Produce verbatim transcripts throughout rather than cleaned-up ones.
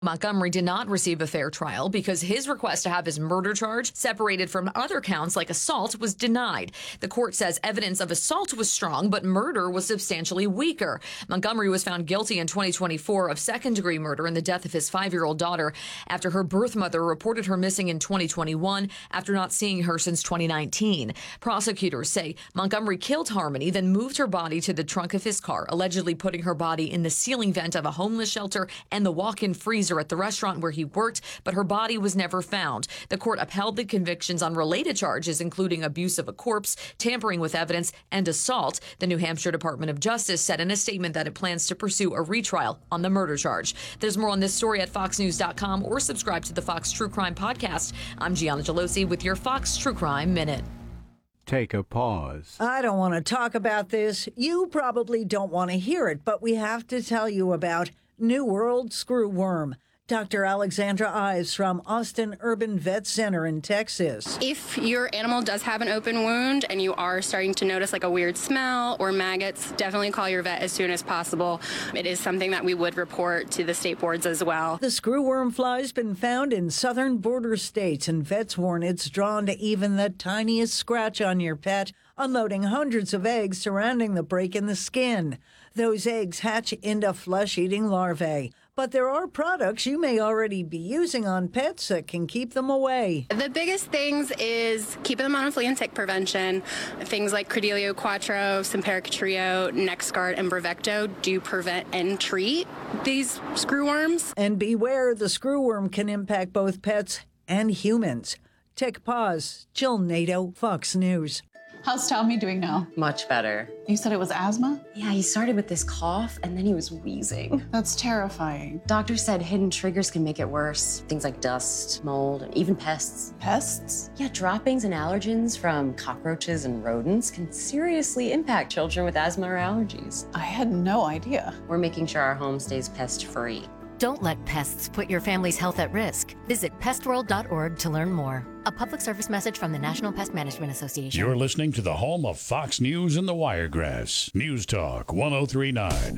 Montgomery did not receive a fair trial because his request to have his murder charge separated from other counts like assault was denied. The court says evidence of assault was strong, but murder was substantially weaker. Montgomery was found guilty in twenty twenty-four of second-degree murder in the death of his five-year-old daughter after her birth mother reported her missing in twenty twenty-one after not seeing her since twenty nineteen. Prosecutors say Montgomery killed Harmony, then moved her body to the trunk of his car, allegedly putting her body in the ceiling vent of a homeless shelter and the walk-in freezer at the restaurant where he worked, but her body was never found. The court upheld the convictions on related charges, including abuse of a corpse, tampering with evidence, and assault. The New Hampshire Department of Justice said in a statement that it plans to pursue a retrial on the murder charge. There's more on this story at fox news dot com or subscribe to the Fox True Crime Podcast. I'm Gianna Gelosi with your Fox True Crime Minute. Take a pause. I don't want to talk about this. You probably don't want to hear it, but we have to tell you about New World Screwworm. Doctor Alexandra Ives from Austin Urban Vet Center in Texas. If your animal does have an open wound and you are starting to notice like a weird smell or maggots, definitely call your vet as soon as possible. It is something that we would report to the state boards as well. The screwworm fly's been found in southern border states, and vets warn it's drawn to even the tiniest scratch on your pet, unloading hundreds of eggs surrounding the break in the skin. Those eggs hatch into flesh-eating larvae. But there are products you may already be using on pets that can keep them away. The biggest things is keeping them on flea and tick prevention. Things like Credelio Quattro, Simparica Trio, NexGard, and Bravecto do prevent and treat these screwworms. And beware, the screwworm can impact both pets and humans. Take a pause. Jill Nato, Fox News. How's Tommy doing now? Much better. You said it was asthma? Yeah, he started with this cough and then he was wheezing. That's terrifying. Doctor said hidden triggers can make it worse. Things like dust, mold, and even pests. Pests? Yeah, droppings and allergens from cockroaches and rodents can seriously impact children with asthma or allergies. I had no idea. We're making sure our home stays pest-free. Don't let pests put your family's health at risk. Visit pest world dot org to learn more. A public service message from the National Pest Management Association. You're listening to the home of Fox News and the Wiregrass. News Talk one oh three point nine.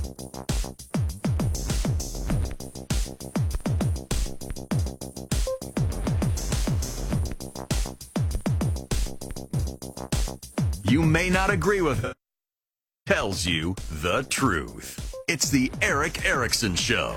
You may not agree with it. Tells you the truth. It's the Erick Erickson Show.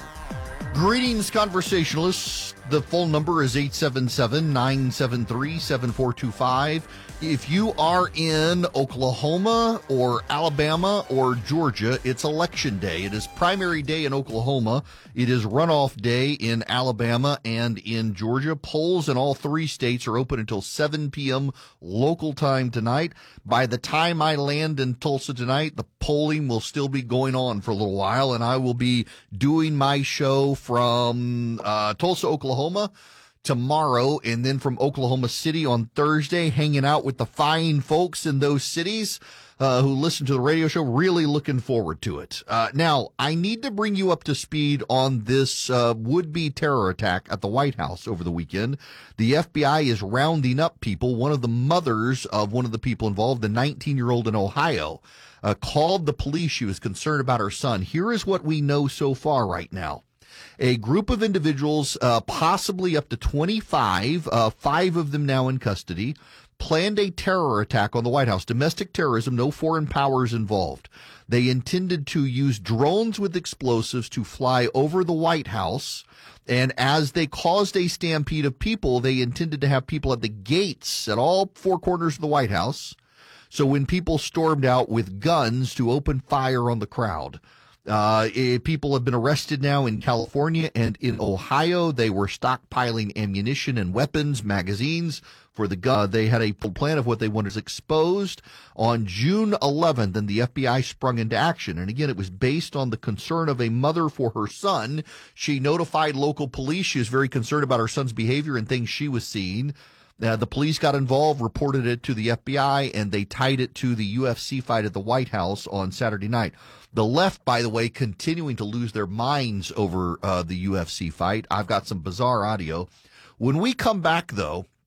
Greetings, conversationalists. The phone number is eight seven seven, nine seven three, seven four two five. If you are in Oklahoma or Alabama or Georgia, it's election day. It is primary day in Oklahoma. It is runoff day in Alabama and in Georgia. Polls in all three states are open until seven p.m. local time tonight. By the time I land in Tulsa tonight, the polling will still be going on for a little while, and I will be doing my show from uh, Tulsa, Oklahoma tomorrow, and then from Oklahoma City on Thursday, hanging out with the fine folks in those cities uh, who listen to the radio show. Really looking forward to it. Uh, now, I need to bring you up to speed on this uh, would-be terror attack at the White House over the weekend. The F B I is rounding up people. One of the mothers of one of the people involved, the nineteen-year-old in Ohio, uh, called the police. She was concerned about her son. Here is what we know so far right now. A group of individuals, uh, possibly up to twenty-five, uh, five of them now in custody, planned a terror attack on the White House. Domestic terrorism, no foreign powers involved. They intended to use drones with explosives to fly over the White House. And as they caused a stampede of people, they intended to have people at the gates at all four corners of the White House. So when people stormed out with guns to open fire on the crowd. Uh, eh, people have been arrested now in California and in Ohio. They were stockpiling ammunition and weapons, magazines for the gun. They had a plan of what they wanted exposed on June eleventh, and the F B I sprung into action. And again, it was based on the concern of a mother for her son. She notified local police. She was very concerned about her son's behavior and things she was seeing. Uh, the police got involved, reported it to the F B I, and they tied it to the U F C fight at the White House on Saturday night. The left, by the way, continuing to lose their minds over uh, the U F C fight. I've got some bizarre audio. When we come back, though,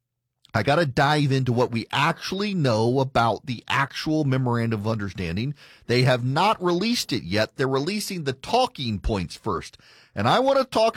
I got to dive into what we actually know about the actual memorandum of understanding. They have not released it yet. They're releasing the talking points first. And I want to talk